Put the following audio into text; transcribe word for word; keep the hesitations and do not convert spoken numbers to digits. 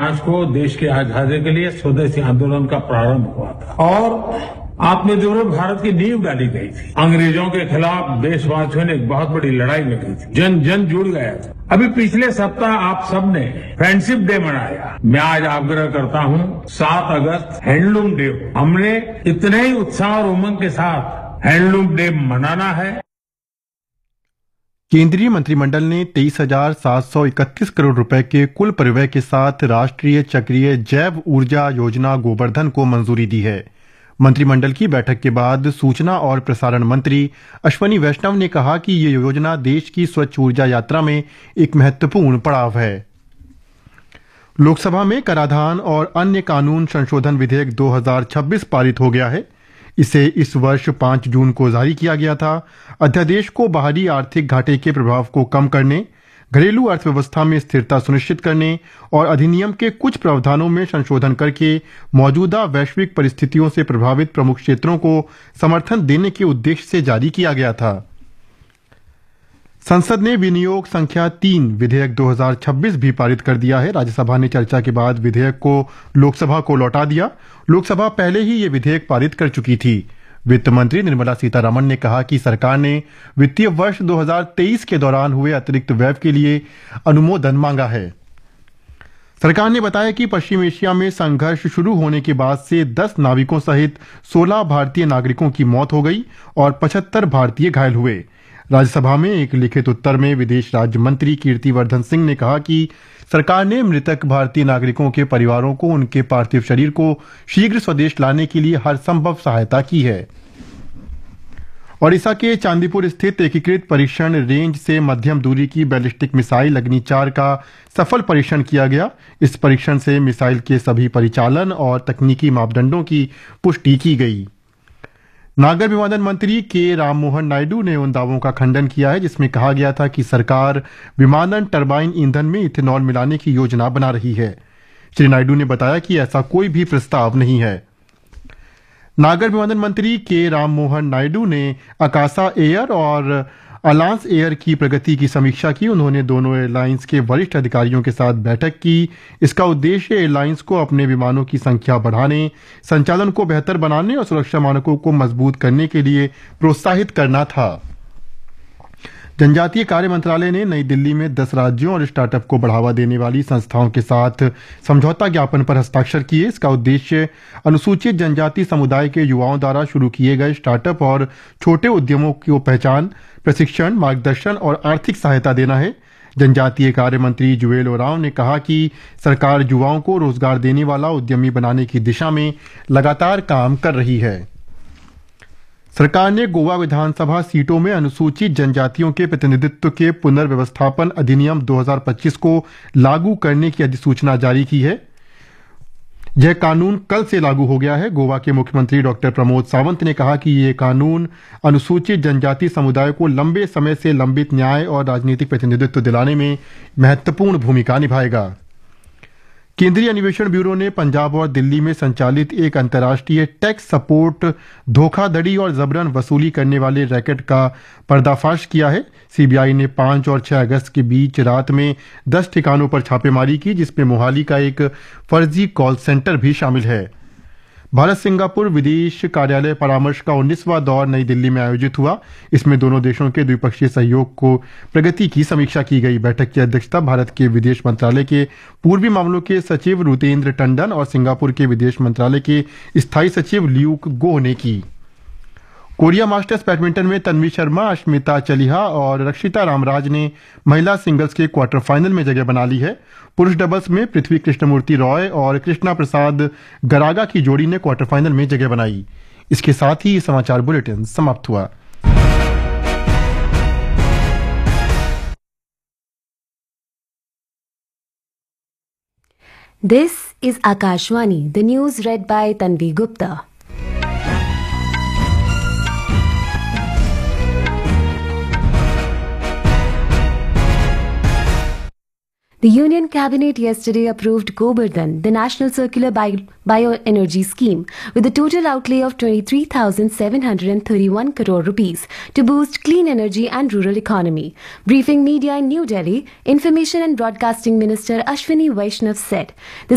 पांच को देश की आजादी के लिए स्वदेशी आंदोलन का प्रारंभ हुआ था और आत्मनिर्भर भारत की नींव डाली गई थी। अंग्रेजों के खिलाफ देशवासियों ने एक बहुत बड़ी लड़ाई लड़ी थी। जन जन जुड़ गया था। अभी पिछले सप्ताह आप सबने फ्रेंडशिप डे मनाया। मैं आज आग्रह करता हूं, सात अगस्त हैंडलूम डे, हमने इतने ही उत्साह और उमंग के साथ हैंडलूम डे मनाना है। केंद्रीय मंत्रिमंडल ने तेईस हजार सात सौ इकतीस करोड़ रुपए के कुल परिव्यय के साथ राष्ट्रीय चक्रीय जैव ऊर्जा योजना गोवर्धन को मंजूरी दी है। मंत्रिमंडल की बैठक के बाद सूचना और प्रसारण मंत्री अश्वनी वैष्णव ने कहा कि ये योजना देश की स्वच्छ ऊर्जा यात्रा में एक महत्वपूर्ण पड़ाव है। लोकसभा में कराधान और अन्य कानून संशोधन विधेयक दो हजार छब्बीस पारित हो गया है। इसे इस वर्ष पांच जून को जारी किया गया था। अध्यादेश को बाहरी आर्थिक घाटे के प्रभाव को कम करने, घरेलू अर्थव्यवस्था में स्थिरता सुनिश्चित करने और अधिनियम के कुछ प्रावधानों में संशोधन करके मौजूदा वैश्विक परिस्थितियों से प्रभावित प्रमुख क्षेत्रों को समर्थन देने के उद्देश्य से जारी किया गया था। संसद ने विनियोग संख्या तीन विधेयक दो हजार छब्बीस भी पारित कर दिया है। राज्यसभा ने चर्चा के बाद विधेयक को लोकसभा को लौटा दिया। लोकसभा पहले ही ये विधेयक पारित कर चुकी थी। वित्त मंत्री निर्मला सीतारमण ने कहा कि सरकार ने वित्तीय वर्ष दो हजार तेईस के दौरान हुए अतिरिक्त व्यय के लिए अनुमोदन मांगा है। सरकार ने बताया कि पश्चिम एशिया में संघर्ष शुरू होने के बाद से दस नाविकों सहित सोलह भारतीय नागरिकों की मौत हो गई और पचहत्तर भारतीय घायल हुए। राज्यसभा में एक लिखित उत्तर में विदेश राज्य मंत्री कीर्तिवर्धन सिंह ने कहा कि सरकार ने मृतक भारतीय नागरिकों के परिवारों को उनके पार्थिव शरीर को शीघ्र स्वदेश लाने के लिए हर संभव सहायता की है। ओडिशा के चांदीपुर स्थित एकीकृत परीक्षण रेंज से मध्यम दूरी की बैलिस्टिक मिसाइल अग्नि चार का सफल परीक्षण किया गया। इस परीक्षण से मिसाइल के सभी परिचालन और तकनीकी मापदंडों की पुष्टि की गई। नागर विमानन मंत्री के राममोहन नायडू ने उन दावों का खंडन किया है जिसमें कहा गया था कि सरकार विमानन टरबाइन ईंधन में इथेनॉल मिलाने की योजना बना रही है। श्री नायडू ने बताया कि ऐसा कोई भी प्रस्ताव नहीं है। नागर विमानन मंत्री के राममोहन नायडू ने आकाशा एयर और अलायंस एयर की प्रगति की समीक्षा की। उन्होंने दोनों एयरलाइंस के वरिष्ठ अधिकारियों के साथ बैठक की। इसका उद्देश्य एयरलाइंस को अपने विमानों की संख्या बढ़ाने, संचालन को बेहतर बनाने और सुरक्षा मानकों को मजबूत करने के लिए प्रोत्साहित करना था। जनजातीय कार्य मंत्रालय ने नई दिल्ली में दस राज्यों और स्टार्टअप को बढ़ावा देने वाली संस्थाओं के साथ समझौता ज्ञापन पर हस्ताक्षर किए। इसका उद्देश्य अनुसूचित जनजाति समुदाय के युवाओं द्वारा शुरू किए गए स्टार्टअप और छोटे उद्यमों की पहचान, प्रशिक्षण, मार्गदर्शन और आर्थिक सहायता देना है। जनजातीय कार्य मंत्री जुएल ओरांव ने कहा कि सरकार युवाओं को रोजगार देने वाला उद्यमी बनाने की दिशा में लगातार काम कर रही है। सरकार ने गोवा विधानसभा सीटों में अनुसूचित जनजातियों के प्रतिनिधित्व के पुनर्व्यवस्थापन अधिनियम दो हजार पच्चीस को लागू करने की अधिसूचना जारी की है। यह कानून कल से लागू हो गया है। गोवा के मुख्यमंत्री डॉक्टर प्रमोद सावंत ने कहा कि ये कानून अनुसूचित जनजाति समुदाय को लंबे समय से लंबित न्याय और राजनीतिक प्रतिनिधित्व दिलाने में महत्वपूर्ण भूमिका निभाएगा। केंद्रीय अन्वेषण ब्यूरो ने पंजाब और दिल्ली में संचालित एक अंतर्राष्ट्रीय टैक्स सपोर्ट धोखाधड़ी और जबरन वसूली करने वाले रैकेट का पर्दाफाश किया है। सीबीआई ने पांच और छह अगस्त के बीच रात में दस ठिकानों पर छापेमारी की, जिसमें मोहाली का एक फर्जी कॉल सेंटर भी शामिल है। भारत सिंगापुर विदेश कार्यालय परामर्श का उन्नीसवां दौर नई दिल्ली में आयोजित हुआ। इसमें दोनों देशों के द्विपक्षीय सहयोग को प्रगति की समीक्षा की गई। बैठक की अध्यक्षता भारत के विदेश मंत्रालय के पूर्वी मामलों के सचिव रुतेंद्र टंडन और सिंगापुर के विदेश मंत्रालय के स्थायी सचिव ल्यूक गो ने की। कोरिया मास्टर्स बैडमिंटन में तन्वी शर्मा, अश्मिता चलिहा और रक्षिता रामराज ने महिला सिंगल्स के क्वार्टर फाइनल में जगह बना ली है। पुरुष डबल्स में पृथ्वी कृष्णमूर्ति रॉय और कृष्णा प्रसाद गरागा की जोड़ी ने क्वार्टर फाइनल में जगह बनाई। इसके साथ ही समाचार बुलेटिन समाप्त हुआ। This is Akashwani, the news read by Tanvi Gupta. The Union Cabinet yesterday approved Govardhan, the National Circular Bio- Bioenergy Scheme, with a total outlay of twenty-three thousand seven hundred thirty-one crore rupees to boost clean energy and rural economy. Briefing media in New Delhi, Information and Broadcasting Minister Ashwini Vaishnav said, the